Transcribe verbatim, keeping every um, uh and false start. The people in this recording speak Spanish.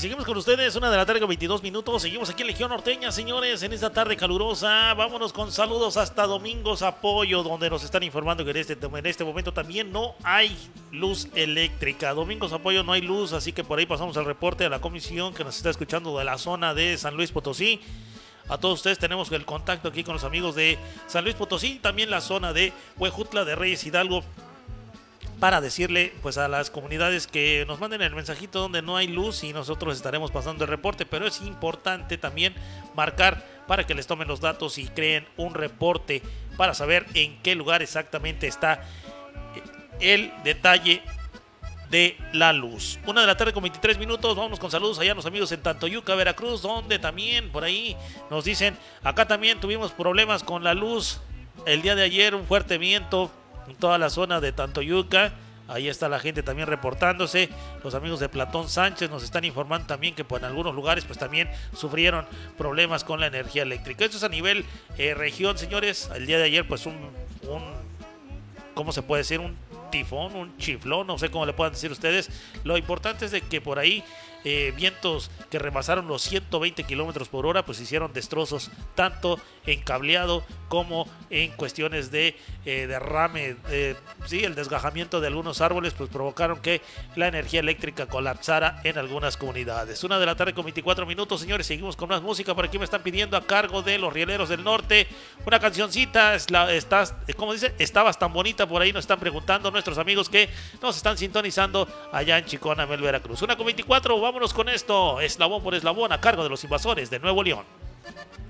seguimos con ustedes, una de la tarde con veintidós minutos. Seguimos aquí en Legión Norteña, señores, en esta tarde calurosa. Vámonos con saludos hasta Domingos Apoyo, donde nos están informando que en este, en este momento también no hay luz eléctrica. Domingos Apoyo no hay luz, así que por ahí pasamos el reporte a la comisión que nos está escuchando de la zona de San Luis Potosí. A todos ustedes tenemos el contacto aquí con los amigos de San Luis Potosí, también la zona de Huejutla de Reyes Hidalgo, para decirle pues a las comunidades que nos manden el mensajito donde no hay luz y nosotros estaremos pasando el reporte, pero es importante también marcar para que les tomen los datos y creen un reporte para saber en qué lugar exactamente está el detalle de la luz. Una de la tarde con veintitrés minutos, vamos con saludos allá a los amigos en Tantoyuca, Veracruz, donde también por ahí nos dicen, acá también tuvimos problemas con la luz el día de ayer, un fuerte viento en toda la zona de Tantoyuca. Ahí está la gente también reportándose. Los amigos de Platón Sánchez nos están informando también que pues, en algunos lugares pues también sufrieron problemas con la energía eléctrica. Esto es a nivel eh, región, señores. El día de ayer pues un, un ¿cómo se puede decir? Un tifón, un chiflón, no sé cómo le puedan decir ustedes. Lo importante es de que por ahí eh, vientos que rebasaron los ciento veinte kilómetros por hora pues hicieron destrozos tanto en cableado como en cuestiones de eh, derrame, eh, sí, el desgajamiento de algunos árboles pues provocaron que la energía eléctrica colapsara en algunas comunidades. Una de la tarde con veinticuatro minutos, señores, seguimos con más música. Por aquí me están pidiendo a cargo de los Rieleros del Norte una cancioncita. Es la, estás, ¿cómo dice? Estabas tan bonita, por ahí nos están preguntando nuestros amigos que nos están sintonizando allá en Chicona, Mel, Veracruz. Una con veinticuatro, vámonos con esto, eslabón por eslabón, a cargo de los Invasores de Nuevo León.